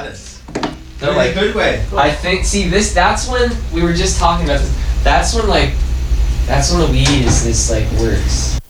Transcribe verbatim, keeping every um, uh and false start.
status. No, in like a good way. I think. See, this. That's when we were just talking about this. That's when like, that's when the weed is this like works.